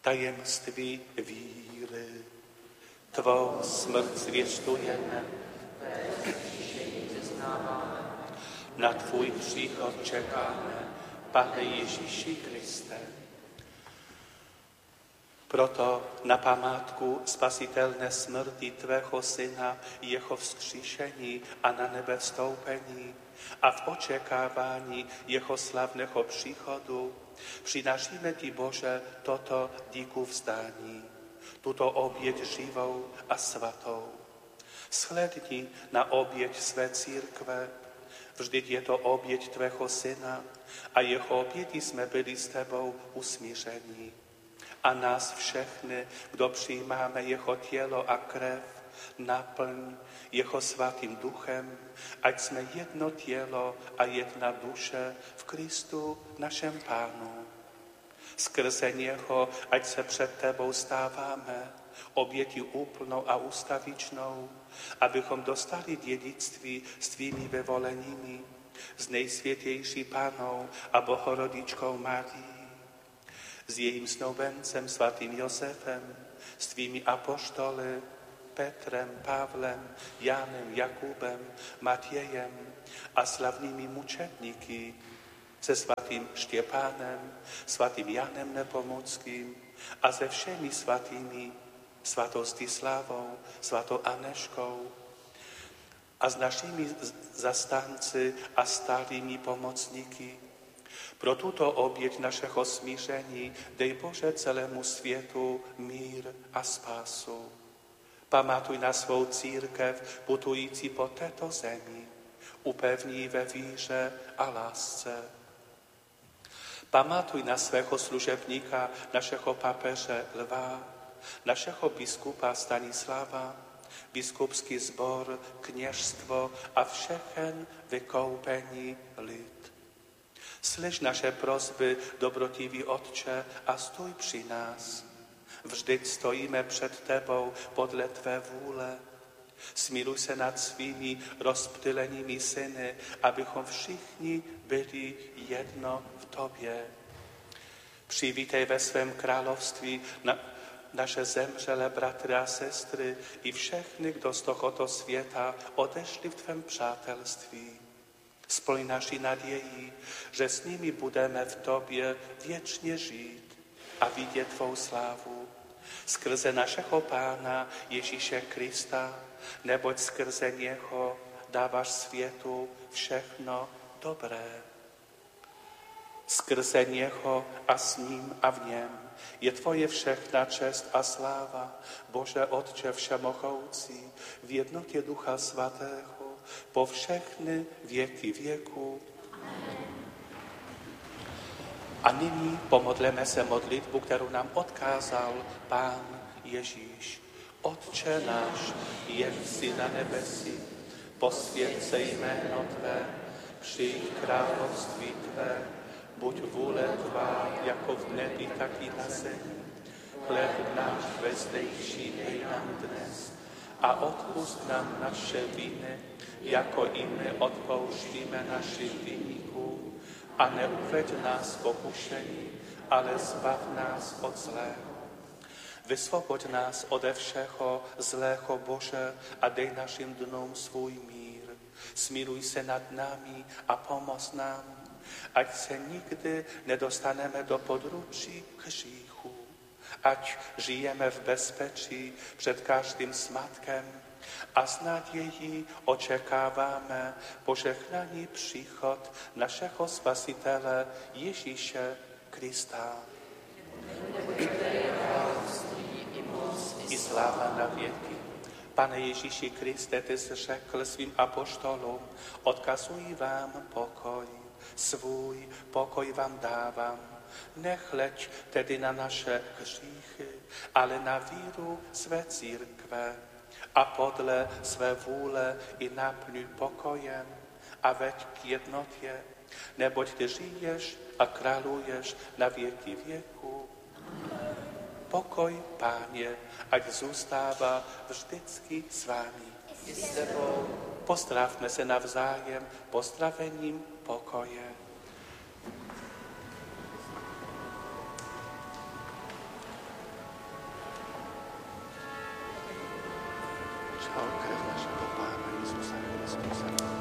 tajemství víry. Tvou smrt zvěstujeme, na tvůj příchod čekáme, Pane Ježíši Kriste. Proto na památku spasitelné smrti tvého syna, jeho vzkříšení a na nebe vstoupení a v očekávání jeho slavného příchodu přinášíme ti, Bože, toto díku vzdání, tuto oběť živou a svatou. Shlédni na oběť své církve, vždyť je to oběť tvého syna a jeho oběti jsme byli s tebou usmíření. A nás všechny, kdo přijímáme jeho tělo a krev, naplň jeho svatým duchem, ať jsme jedno tělo a jedna duše v Kristu našem Pánu. Skrze něho, ať se před tebou stáváme oběti úplnou a ustavičnou, abychom dostali dědictví s tvými vyvolenými, s nejsvětější Panou a Bohorodičkou Marií, s jejím snoubencem svatým Josefem, s tvými apoštoly Petrem, Pavlem, Jánem, Jakubem, Matějem a slavnými mučedníky, se svatým Štěpánem, svatým Janem Nepomuckým a se všemi svatými, svatou Stislávou, svatou Aneškou a s našimi zastánci a stálými pomocníky. Pro tuto oběť našeho smíření dej, Bože, celému světu mír a spásu. Pamatuj na svou církev putující po této zemi, upevní ve víře a lásce. Pamatuj na svého služebníka, našeho papeže Lva, našeho biskupa Stanislava, biskupský sbor, kněžstvo a všechen vykoupení lid. Slyš naše prosby, dobrotivý Otče, a stůj při nás. Vždyť stojíme před tebou podle tvé vůle. Smiluj se nad svými rozptylenými syny, abychom všichni byli jedno v tobě. Přivítej ve svém království naše zemřelé bratry a sestry i všechny, kdo z tohoto světa odešli v tvém přátelství. Splň naši naději, že s nimi budeme v tobě věčně žít a vidět tvou slávu. Skrze našeho Pána Ježíše Krista, neboť skrze něho dáváš světu všechno dobré. Skrze něho a s ním a v něm je tvoje všechna čest a sláva, Bože Otče všemohoucí, v jednotě Ducha Svatého, po všechny věky věku. A nyní pomodleme se modlitbu, kterou nám odkázal Pán Ježíš. Otče náš, jenž jsi na nebesi, posvěť se jméno tvé, přijď království tvé, buď vůle tvá, jako v nebi, tak i na zemi. Chléb náš vezdejší dej nám dnes a odpusť nám naše viny, jako i my odpouštíme našim viníkům. A neuveď nás pokušení, ale zbav nás od zlého. Vysvoboď nás ode všeho zlého, Bože, a dej našim dnům svůj mír. Smiluj se nad námi a pomoz nám, ať se nikdy nedostaneme do područí hříchu. Ať žijeme v bezpečí před každým smatkem a s nadějí očekáváme požehnaný příchod našeho Spasitele Ježíše Krista. I sláva na věky. Pane Ježíši Kriste, ty jsi řekl svým apoštolům, odkazuji vám pokoj, svůj pokoj vám dávám. Nehleď tedy na naše hříchy, ale na víru své církve a podle své vůle i naplňuj pokojem a veď k jednotě, neboť ty žiješ a králuješ na věky věku. Pokoj, Páně, ať zůstává vždycky s vámi. Pozdravme se navzájem pozdravením pokoje. O krev našeho Pána Isusa Christusa.